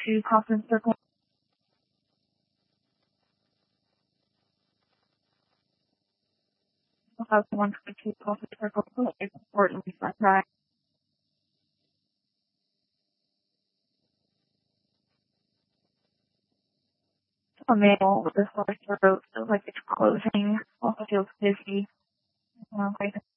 122 Kaufman Circle. House 122 Kaufman Circle. It's importantly front right. A mail with a sore throat, feels like it's closing. Also feels busy.